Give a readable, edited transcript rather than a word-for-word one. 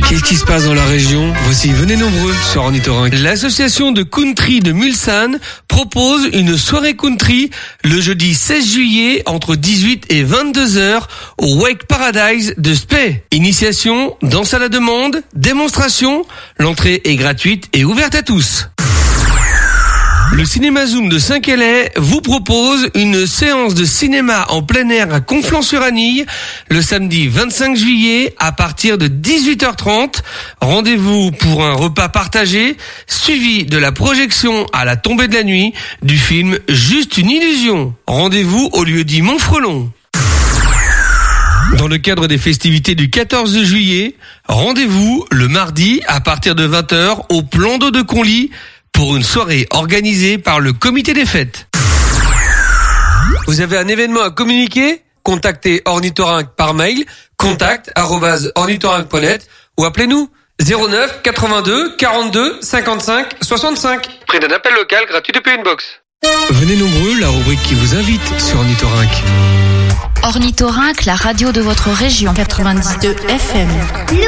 Qu'est-ce qui se passe dans la région? Voici, venez nombreux sur Ornithorynque. L'association de country de Mulsanne propose une soirée country le jeudi 16 juillet entre 18 et 22 heures au Wake Paradise de Spey. Initiation, danse à la demande, démonstration. L'entrée est gratuite et ouverte à tous. Le Cinéma Zoom de Saint-Calais vous propose une séance de cinéma en plein air à Conflans-sur-Anille le samedi 25 juillet à partir de 18h30. Rendez-vous pour un repas partagé suivi de la projection à la tombée de la nuit du film Juste une illusion. Rendez-vous au lieu-dit Montfrelon. Dans le cadre des festivités du 14 juillet, rendez-vous le mardi à partir de 20h au Plan d'eau de Conly pour une soirée organisée par le comité des fêtes. Vous avez un événement à communiquer? Contactez Ornithorynque par mail contact@ornithorynque.net ou appelez-nous 09 82 42 55 65. Prix d'un appel local gratuit depuis une box. Venez nombreux, la rubrique qui vous invite sur Ornithorynque. Ornithorynque, la radio de votre région. 92 FM.